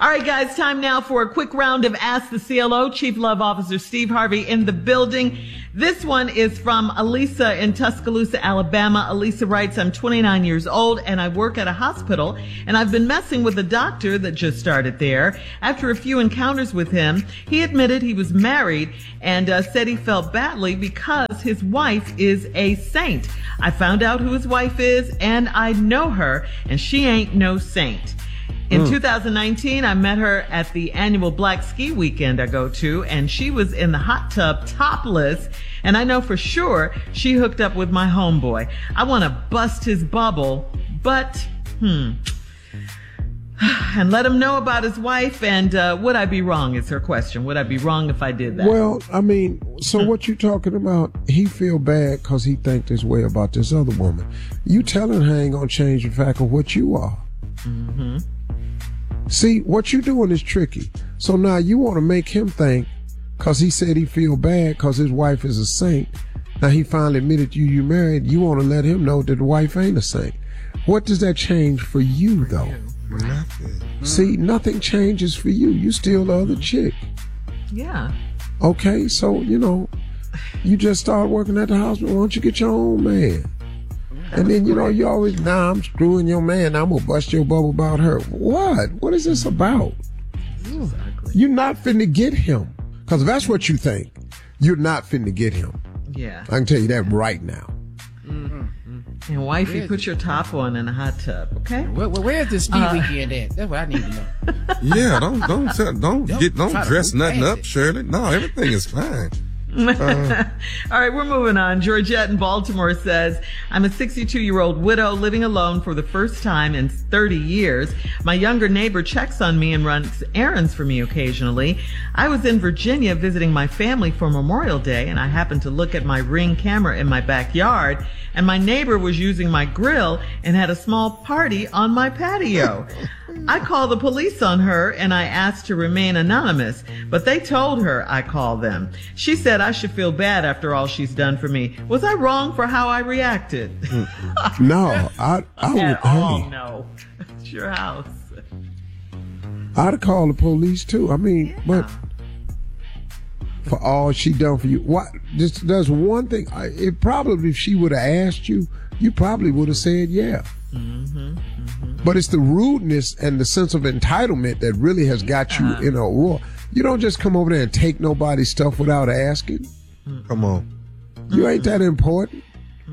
All right, guys, time now for a quick round of Ask the CLO. Chief Love Officer Steve Harvey in the building. This one is from Elisa in Tuscaloosa, Alabama. Elisa writes, I'm 29 years old and I work at a hospital, and I've been messing with a doctor that just started there. After a few encounters with him, he admitted he was married and said he felt badly because his wife is a saint. I found out who his wife is, and I know her, and she ain't no saint. In 2019, I met her at the annual Black Ski Weekend I go to, and she was in the hot tub topless, and I know for sure she hooked up with my homeboy. I want to bust his bubble, but, and let him know about his wife, and would I be wrong is her question. Would I be wrong if I did that? Well, I mean, so what you talking about, he feel bad because he think this way about this other woman. You telling her ain't going to change the fact of what you are. Mm-hmm. See, what you doing is tricky. So now you want to make him think, because he said he feel bad because his wife is a saint. Now he finally admitted you married. You want to let him know that the wife ain't a saint. What does that change for you, though? Nothing. See, nothing changes for you. You still the other chick. Yeah. Okay, so, you just start working at the hospital. Why don't you get your own man? And then, you always, I'm screwing your man. I'm going to bust your bubble about her. What? What is this about? Exactly. You're not finna get him. Because that's what you think. You're not finna get him. Yeah. I can tell you that right now. Mm-hmm. And wifey, put your top on in a hot tub, okay? Where's the ski weekend at? That's what I need to know. Yeah, don't dress nothing up, Shirley. No, everything is fine. All right, we're moving on. Georgette in Baltimore says, I'm a 62-year-old widow living alone for the first time in 30 years. My younger neighbor checks on me and runs errands for me occasionally. I was in Virginia visiting my family for Memorial Day, and I happened to look at my Ring camera in my backyard, and my neighbor was using my grill and had a small party on my patio. I called the police on her and I asked to remain anonymous, but they told her I called them. She said I should feel bad after all she's done for me. Was I wrong for how I reacted? No, I would. Oh, no. It's your house. I'd call the police too. I mean, Yeah. but for all she done for you, what? There's one thing. It probably, if she would have asked you, you probably would have said yeah. Mm-hmm. But it's the rudeness and the sense of entitlement that really has got you in a roar. You don't just come over there and take nobody's stuff without asking. Come on. You ain't that important.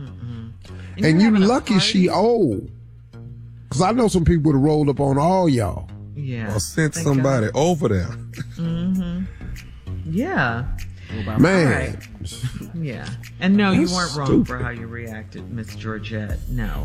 And you lucky she old. Because I know some people would have rolled up on all y'all. Yeah. Or sent somebody over there. Mm-hmm. Yeah. Man. Right. Yeah. And no, you That's weren't wrong stupid. for how you reacted, Miss Georgette. No.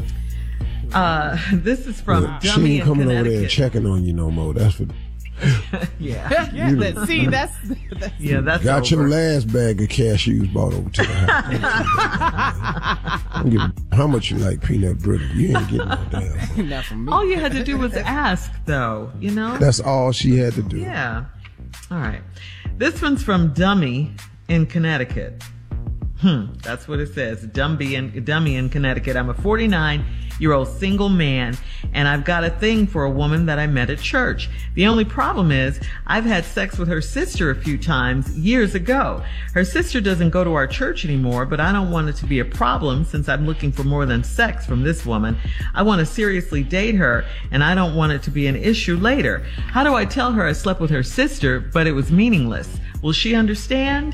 This is from Look, she Dummy ain't in coming over there and Connecticut. checking on you no more. That's what Yeah. That's Yeah, that's got over. your last bag of cashews brought over to the house. I don't give a how much you like peanut brittle. You ain't getting no damn. not from me. All you had to do was ask, though, That's all she had to do. Yeah. All right. This one's from Dummy in Connecticut. That's what it says. Dummy in Connecticut. I'm a 49-year-old single man, and I've got a thing for a woman that I met at church. The only problem is I've had sex with her sister a few times years ago. Her sister doesn't go to our church anymore, but I don't want it to be a problem since I'm looking for more than sex from this woman. I want to seriously date her, and I don't want it to be an issue later. How do I tell her I slept with her sister, but it was meaningless? Will she understand?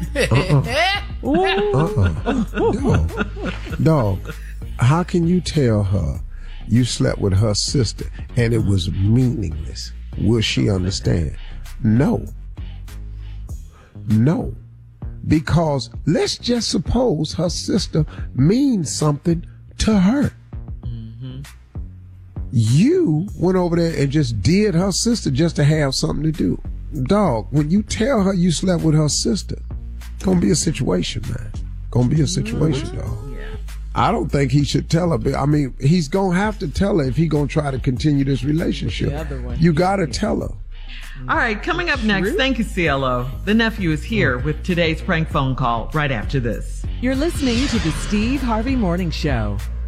Dog, how can you tell her you slept with her sister and it was meaningless? Will she understand? No. Because let's just suppose her sister means something to her. You went over there and just did her sister just to have something to do. Dog, when you tell her you slept with her sister, it's gonna be a situation, man. Gonna be a situation, dog. Yeah. I don't think he should tell her. But I mean, he's gonna have to tell her if he gonna try to continue this relationship. The other one. You gotta tell her. All right, coming up next, thank you, CLO. The nephew is here with today's prank phone call right after this. You're listening to the Steve Harvey Morning Show.